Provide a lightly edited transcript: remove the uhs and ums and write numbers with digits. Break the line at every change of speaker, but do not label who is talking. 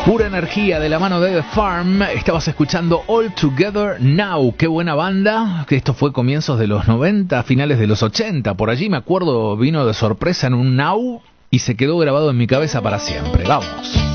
Pura energía de la mano de The Farm. Estabas escuchando All Together Now. Qué buena banda. Esto fue comienzos de los 90, finales de los 80. Por allí me acuerdo, vino de sorpresa en un Now y se quedó grabado en mi cabeza para siempre. Vamos.